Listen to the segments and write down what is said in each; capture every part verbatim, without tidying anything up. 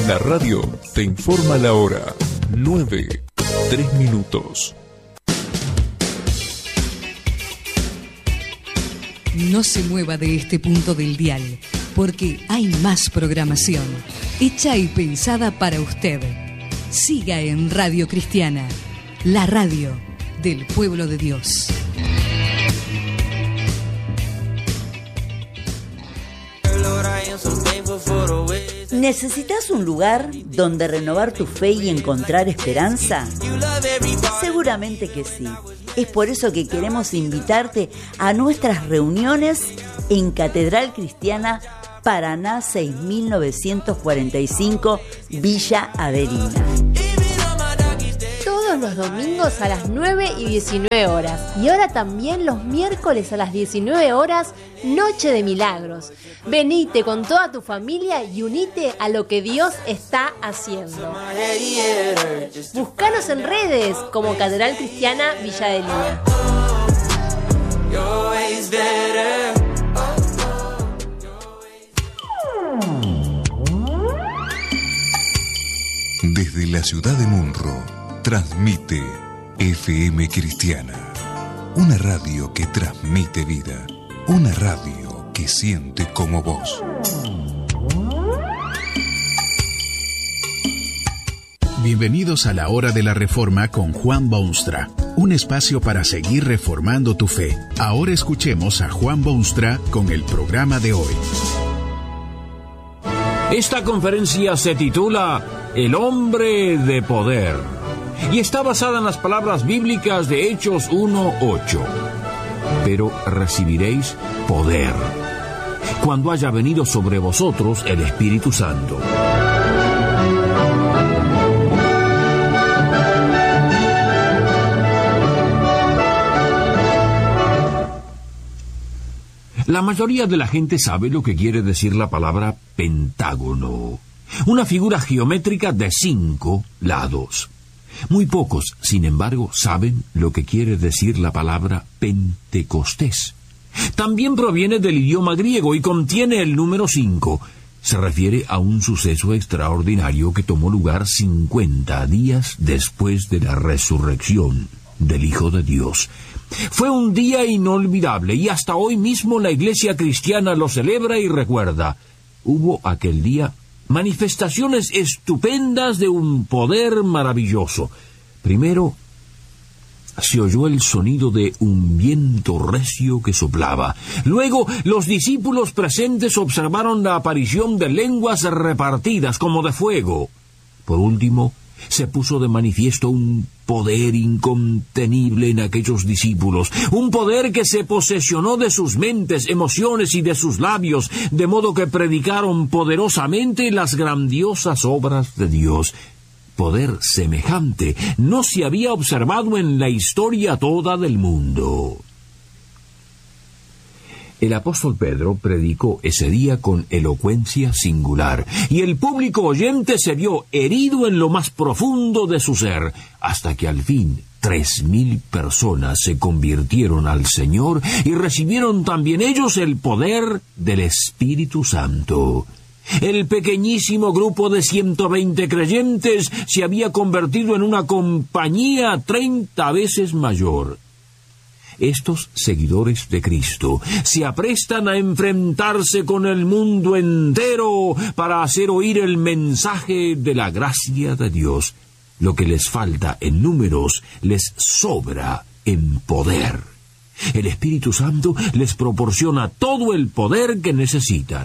La radio te informa la hora. nueve, tres minutos. No se mueva de este punto del dial, porque hay más programación, hecha y pensada para usted. Siga en Radio Cristiana, la radio del pueblo de Dios. ¿Necesitas un lugar donde renovar tu fe y encontrar esperanza? Seguramente que sí. Es por eso que queremos invitarte a nuestras reuniones en Catedral Cristiana Paraná seis mil novecientos cuarenta y cinco, Villa Averina. Todos los domingos a las nueve y diecinueve horas. Y ahora también los miércoles a las diecinueve horas, Noche de Milagros. Venite con toda tu familia y unite a lo que Dios está haciendo. Búscanos en redes como Catedral Cristiana Villa Adelina. Desde la ciudad de Munro, transmite F M Cristiana, una radio que transmite vida, una radio que siente como vos. Bienvenidos a la Hora de la Reforma con Juan Boonstra, un espacio para seguir reformando tu fe. Ahora escuchemos a Juan Boonstra con el programa de hoy. Esta conferencia se titula El hombre de poder y está basada en las palabras bíblicas de Hechos uno ocho. Pero recibiréis poder cuando haya venido sobre vosotros el Espíritu Santo. La mayoría de la gente sabe lo que quiere decir la palabra pentágono, una figura geométrica de cinco lados. Muy pocos, sin embargo, saben lo que quiere decir la palabra Pentecostés. También proviene del idioma griego y contiene el número cinco. Se refiere a un suceso extraordinario que tomó lugar cincuenta días después de la resurrección del Hijo de Dios. Fue un día inolvidable y hasta hoy mismo la Iglesia cristiana lo celebra y recuerda. Hubo aquel día manifestaciones estupendas de un poder maravilloso. Primero, se oyó el sonido de un viento recio que soplaba. Luego, los discípulos presentes observaron la aparición de lenguas repartidas como de fuego. Por último, se puso de manifiesto un poder incontenible en aquellos discípulos, un poder que se posesionó de sus mentes, emociones y de sus labios, de modo que predicaron poderosamente las grandiosas obras de Dios. Poder semejante no se había observado en la historia toda del mundo. El apóstol Pedro predicó ese día con elocuencia singular, y el público oyente se vio herido en lo más profundo de su ser, hasta que al fin tres mil personas se convirtieron al Señor y recibieron también ellos el poder del Espíritu Santo. El pequeñísimo grupo de ciento veinte creyentes se había convertido en una compañía treinta veces mayor. Estos seguidores de Cristo se aprestan a enfrentarse con el mundo entero para hacer oír el mensaje de la gracia de Dios. Lo que les falta en números les sobra en poder. El Espíritu Santo les proporciona todo el poder que necesitan.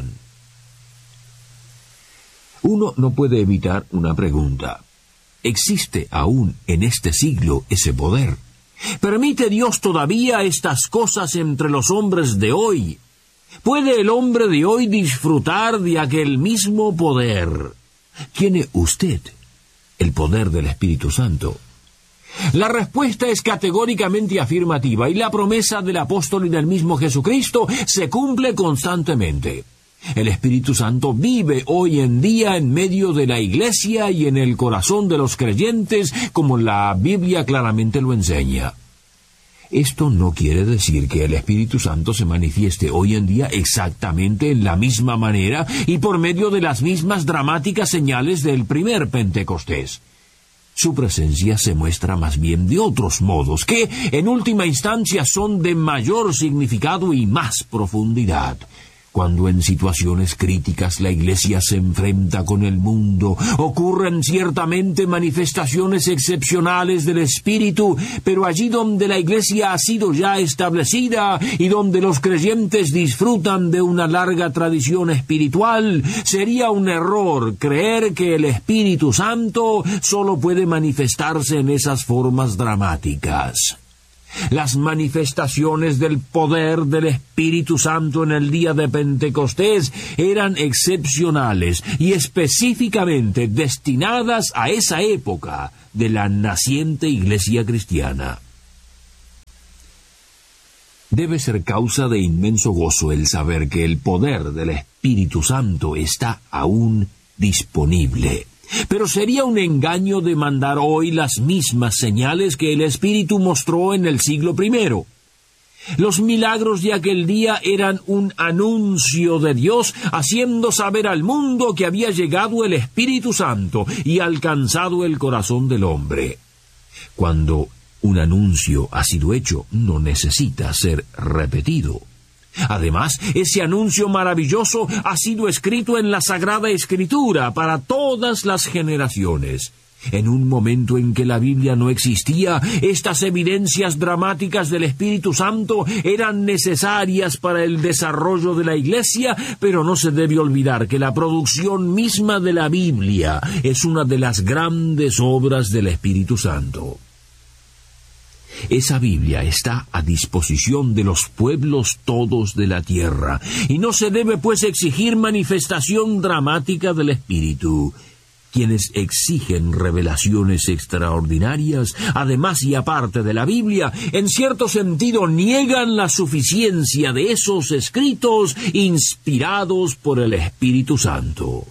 Uno no puede evitar una pregunta. ¿Existe aún en este siglo ese poder? ¿Permite Dios todavía estas cosas entre los hombres de hoy? ¿Puede el hombre de hoy disfrutar de aquel mismo poder? ¿Tiene usted el poder del Espíritu Santo? La respuesta es categóricamente afirmativa y la promesa del apóstol y del mismo Jesucristo se cumple constantemente. El Espíritu Santo vive hoy en día en medio de la Iglesia y en el corazón de los creyentes, como la Biblia claramente lo enseña. Esto no quiere decir que el Espíritu Santo se manifieste hoy en día exactamente en la misma manera y por medio de las mismas dramáticas señales del primer Pentecostés. Su presencia se muestra más bien de otros modos, que en última instancia son de mayor significado y más profundidad. Cuando en situaciones críticas la Iglesia se enfrenta con el mundo, ocurren ciertamente manifestaciones excepcionales del Espíritu, pero allí donde la Iglesia ha sido ya establecida y donde los creyentes disfrutan de una larga tradición espiritual, sería un error creer que el Espíritu Santo solo puede manifestarse en esas formas dramáticas. Las manifestaciones del poder del Espíritu Santo en el día de Pentecostés eran excepcionales y específicamente destinadas a esa época de la naciente Iglesia cristiana. Debe ser causa de inmenso gozo el saber que el poder del Espíritu Santo está aún disponible. Pero sería un engaño demandar hoy las mismas señales que el Espíritu mostró en el siglo primero. Los milagros de aquel día eran un anuncio de Dios haciendo saber al mundo que había llegado el Espíritu Santo y alcanzado el corazón del hombre. Cuando un anuncio ha sido hecho, no necesita ser repetido. Además, ese anuncio maravilloso ha sido escrito en la Sagrada Escritura para todas las generaciones. En un momento en que la Biblia no existía, estas evidencias dramáticas del Espíritu Santo eran necesarias para el desarrollo de la Iglesia, pero no se debe olvidar que la producción misma de la Biblia es una de las grandes obras del Espíritu Santo. Esa Biblia está a disposición de los pueblos todos de la tierra, y no se debe pues exigir manifestación dramática del Espíritu. Quienes exigen revelaciones extraordinarias, además y aparte de la Biblia, en cierto sentido niegan la suficiencia de esos escritos inspirados por el Espíritu Santo.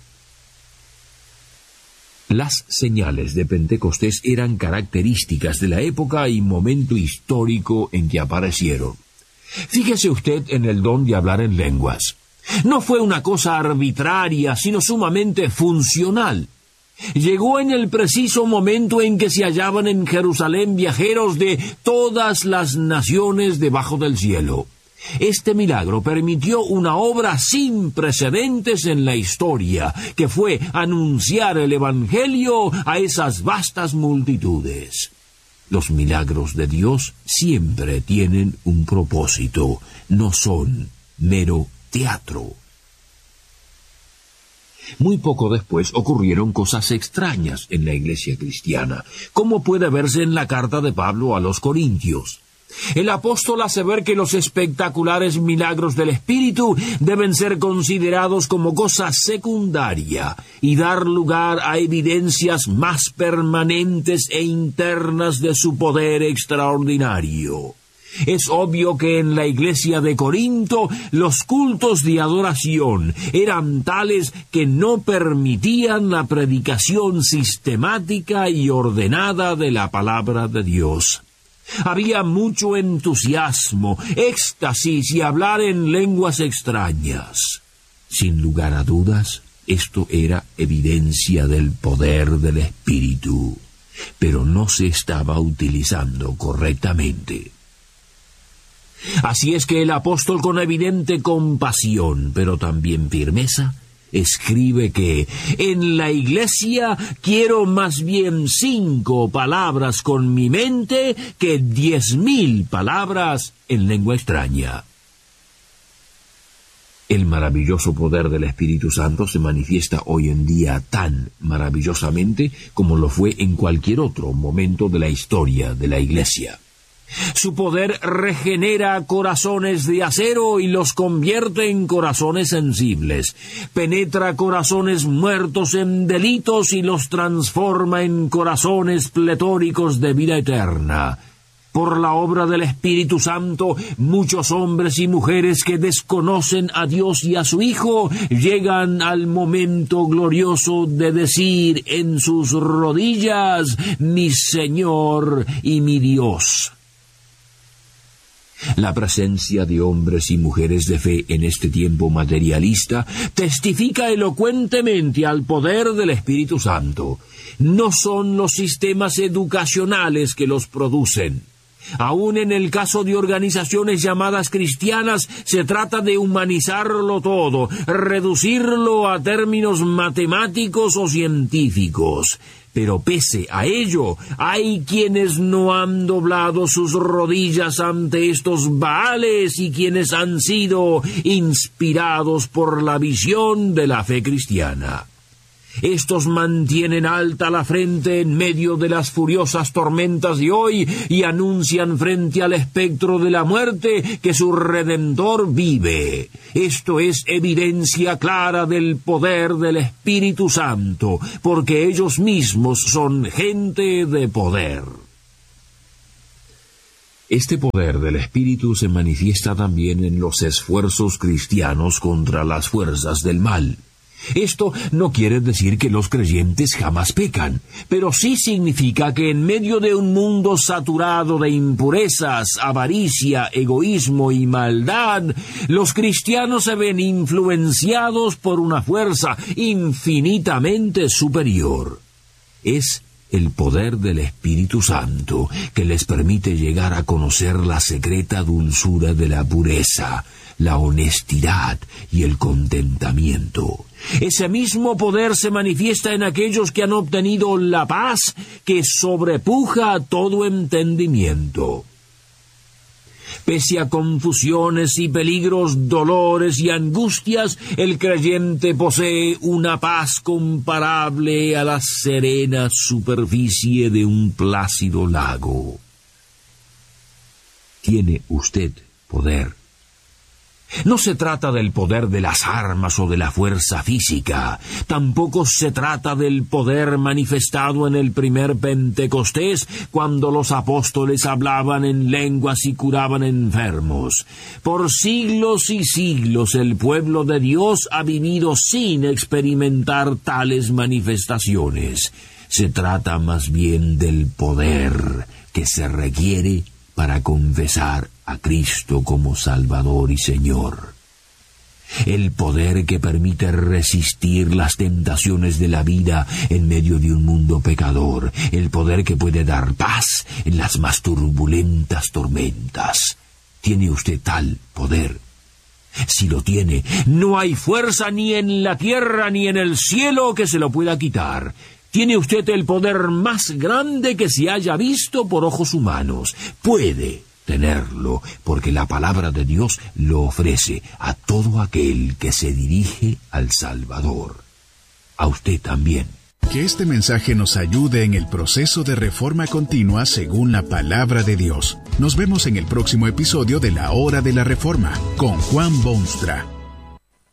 Las señales de Pentecostés eran características de la época y momento histórico en que aparecieron. Fíjese usted en el don de hablar en lenguas. No fue una cosa arbitraria, sino sumamente funcional. Llegó en el preciso momento en que se hallaban en Jerusalén viajeros de todas las naciones debajo del cielo. Este milagro permitió una obra sin precedentes en la historia, que fue anunciar el Evangelio a esas vastas multitudes. Los milagros de Dios siempre tienen un propósito, no son mero teatro. Muy poco después ocurrieron cosas extrañas en la iglesia cristiana, como puede verse en la carta de Pablo a los Corintios. El apóstol hace ver que los espectaculares milagros del Espíritu deben ser considerados como cosa secundaria y dar lugar a evidencias más permanentes e internas de su poder extraordinario. Es obvio que en la iglesia de Corinto los cultos de adoración eran tales que no permitían la predicación sistemática y ordenada de la palabra de Dios. Había mucho entusiasmo, éxtasis y hablar en lenguas extrañas. Sin lugar a dudas, esto era evidencia del poder del Espíritu, pero no se estaba utilizando correctamente. Así es que el apóstol, con evidente compasión, pero también firmeza, escribe que en la iglesia quiero más bien cinco palabras con mi mente que diez mil palabras en lengua extraña. El maravilloso poder del Espíritu Santo se manifiesta hoy en día tan maravillosamente como lo fue en cualquier otro momento de la historia de la iglesia. Su poder regenera corazones de acero y los convierte en corazones sensibles. Penetra corazones muertos en delitos y los transforma en corazones pletóricos de vida eterna. Por la obra del Espíritu Santo, muchos hombres y mujeres que desconocen a Dios y a su Hijo llegan al momento glorioso de decir en sus rodillas: mi Señor y mi Dios. La presencia de hombres y mujeres de fe en este tiempo materialista testifica elocuentemente al poder del Espíritu Santo. No son los sistemas educacionales que los producen. Aún en el caso de organizaciones llamadas cristianas, se trata de humanizarlo todo, reducirlo a términos matemáticos o científicos. Pero pese a ello, hay quienes no han doblado sus rodillas ante estos Baales y quienes han sido inspirados por la visión de la fe cristiana. Estos mantienen alta la frente en medio de las furiosas tormentas de hoy y anuncian frente al espectro de la muerte que su Redentor vive. Esto es evidencia clara del poder del Espíritu Santo, porque ellos mismos son gente de poder. Este poder del Espíritu se manifiesta también en los esfuerzos cristianos contra las fuerzas del mal. Esto no quiere decir que los creyentes jamás pecan, pero sí significa que en medio de un mundo saturado de impurezas, avaricia, egoísmo y maldad, los cristianos se ven influenciados por una fuerza infinitamente superior. Es el poder del Espíritu Santo que les permite llegar a conocer la secreta dulzura de la pureza, la honestidad y el contentamiento. Ese mismo poder se manifiesta en aquellos que han obtenido la paz que sobrepuja a todo entendimiento. Pese a confusiones y peligros, dolores y angustias, el creyente posee una paz comparable a la serena superficie de un plácido lago. Tiene usted poder. No se trata del poder de las armas o de la fuerza física. Tampoco se trata del poder manifestado en el primer Pentecostés, cuando los apóstoles hablaban en lenguas y curaban enfermos. Por siglos y siglos el pueblo de Dios ha vivido sin experimentar tales manifestaciones. Se trata más bien del poder que se requiere para confesar a Cristo como Salvador y Señor. El poder que permite resistir las tentaciones de la vida en medio de un mundo pecador. El poder que puede dar paz en las más turbulentas tormentas. ¿Tiene usted tal poder? Si lo tiene, no hay fuerza ni en la tierra ni en el cielo que se lo pueda quitar. Tiene usted el poder más grande que se haya visto por ojos humanos. Puede tenerlo, porque la palabra de Dios lo ofrece a todo aquel que se dirige al Salvador. A usted también. Que este mensaje nos ayude en el proceso de reforma continua según la palabra de Dios. Nos vemos en el próximo episodio de La Hora de la Reforma con Juan Boonstra.